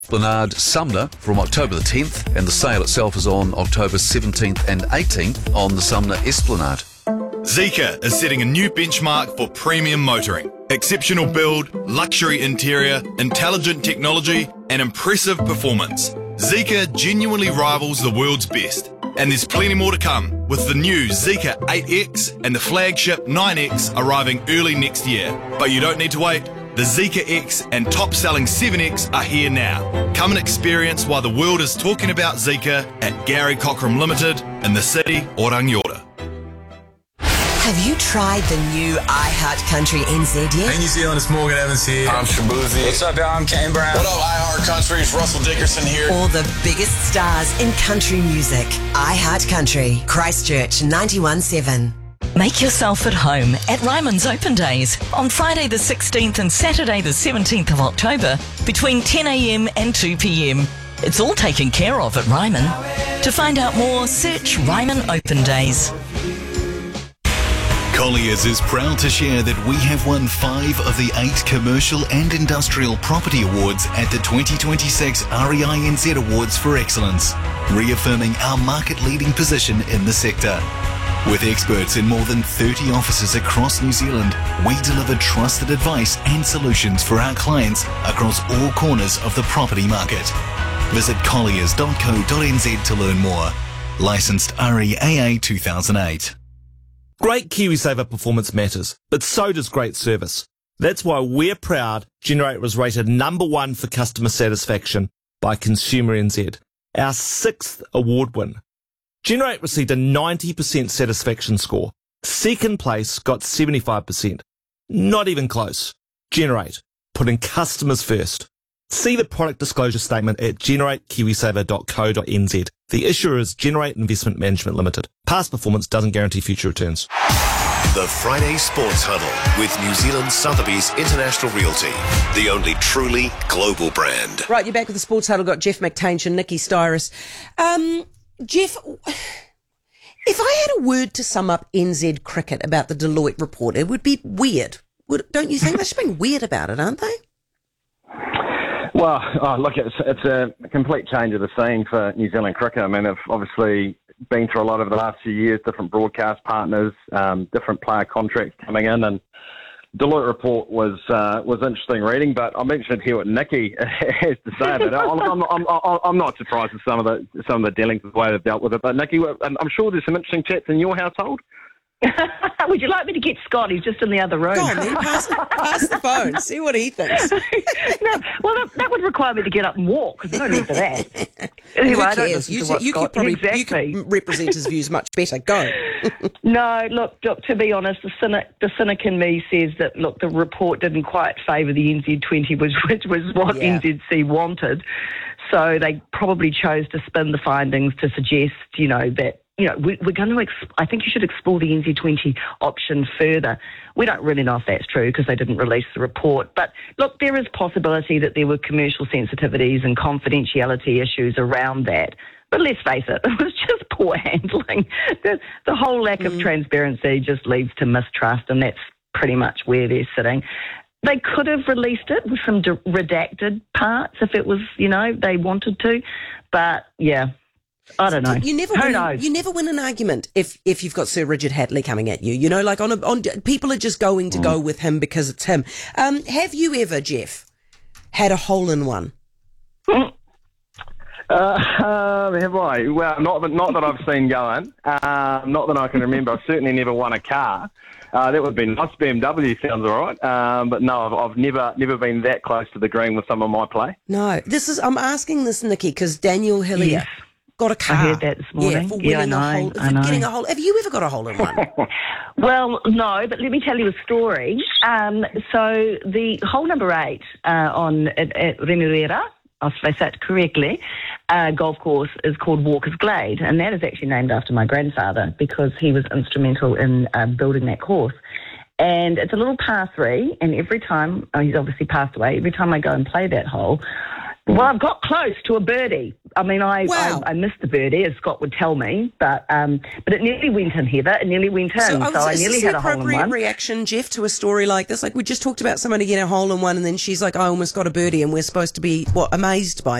Esplanade Sumner from October the 10th, and the sale itself is on October 17th and 18th on the Sumner Esplanade. Zeekr is setting a new benchmark for premium motoring. Exceptional build, luxury interior, intelligent technology, and impressive performance. Zeekr genuinely rivals the world's best. And there's plenty more to come, with the new Zeekr 8X and the flagship 9X arriving early next year. But you don't need to wait. The Zeekr X and top-selling 7X are here now. Come and experience why the world is talking about Zeekr at Gary Cockram Limited in the city of Rangiora. Have you tried the new iHeart Country NZ yet? Hey New Zealand, it's Morgan Evans here. I'm Shabuzi. What's up, y'all? I'm Kane Brown. What up, iHeart Country? It's Russell Dickerson here. All the biggest stars in country music. iHeart Country, Christchurch 91.7. Make yourself at home at Ryman's Open Days on Friday the 16th and Saturday the 17th of October between 10 a.m. and 2 p.m. It's all taken care of at Ryman. To find out more, search Ryman Open Days. Colliers is proud to share that we have won 5 of the 8 commercial and industrial property awards at the 2026 REINZ Awards for Excellence, reaffirming our market-leading position in the sector. With experts in more than 30 offices across New Zealand, we deliver trusted advice and solutions for our clients across all corners of the property market. Visit colliers.co.nz to learn more. Licensed REAA 2008. Great KiwiSaver performance matters, but so does great service. That's why we're proud Generate was rated number 1 for customer satisfaction by Consumer NZ, our 6th award win. Generate received a 90% satisfaction score. Second place got 75%. Not even close. Generate, putting customers first. See the product disclosure statement at generatekiwisaver.co.nz. The issuer is Generate Investment Management Limited. Past performance doesn't guarantee future returns. The Friday Sports Huddle with New Zealand Sotheby's International Realty, the only truly global brand. Right, you're back with the Sports Huddle. Got Jeff McTainch and Nikki Styris. Jeff, if I had a word to sum up NZ cricket about the Deloitte report, it would be weird. Don't you think? They're just being weird about it, aren't they? Well, look, it's a complete change of the scene for New Zealand cricket. I mean, they've obviously been through a lot over the last few years, different broadcast partners, different player contracts coming in, and Deloitte report was interesting reading. But I'm interested to hear what Nikki has to say about it. I'm not surprised with some of the dealings, the way they've dealt with it. But Nikki, I'm sure there's some interesting chats in your household. Would you like me to get Scott? He's just in the other room. Go on, then. Pass the phone. See what he thinks. No, well, that would require me to get up and walk. There's no need for that. Anyway, I don't listen to what Scott... You could represent his views much better. Go. No, look, to be honest, the cynic in me says that, look, the report didn't quite favour the NZ20, which was what NZC wanted. So they probably chose to spin the findings to suggest, that we're going to. I think you should explore the NZ20 option further. We don't really know if that's true because they didn't release the report. But look, there is possibility that there were commercial sensitivities and confidentiality issues around that. But let's face it, it was just poor handling. The whole lack of transparency just leads to mistrust, and that's pretty much where they're sitting. They could have released it with some redacted parts if it was, they wanted to. But yeah. I don't know. Who knows? You never win an argument if you've got Sir Richard Hatley coming at you. Like on people are just going to go with him because it's him. Have you ever, Jeff, had a hole in one? Have I? Well, not that I've seen going. Not that I can remember. I've certainly never won a car. That would have been nice. BMW sounds all right. But no, I've never been that close to the green with some of my play. No, I'm asking this, Nikki, because Daniel Hillier got a car. I heard that this morning. For winning I know. Getting a hole. Have you ever got a hole in one? Well, no, but let me tell you a story. So the hole number 8 at Remuera, I'll say that correctly, golf course is called Walker's Glade, and that is actually named after my grandfather because he was instrumental in building that course. And it's a little par 3, and every time, he's obviously passed away, every time I go and play that hole, Well, I've got close to a birdie. I mean, I missed the birdie, as Scott would tell me, but it nearly went in, Heather. It nearly went in, so I nearly had a hole in one. Is this the appropriate reaction, Jeff, to a story like this? Like, we just talked about somebody getting a hole in one, and then she's like, I almost got a birdie, and we're supposed to be, amazed by